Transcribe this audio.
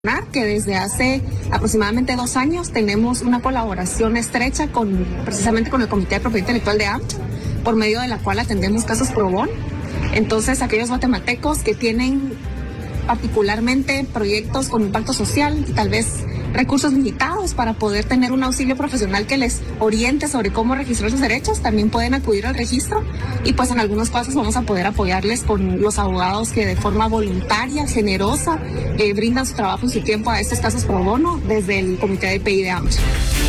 Que desde hace aproximadamente 2 años tenemos una colaboración estrecha precisamente con el Comité de Propiedad Intelectual de AMCHA, por medio de la cual atendemos casos pro bono. Entonces, aquellos guatemaltecos que tienen particularmente proyectos con impacto social y tal vez recursos limitados para poder tener un auxilio profesional que les oriente sobre cómo registrar sus derechos, también pueden acudir al registro y pues en algunos casos vamos a poder apoyarles con los abogados que de forma voluntaria, generosa, brindan su trabajo y su tiempo a estos casos pro bono desde el Comité de PI de AMCHA.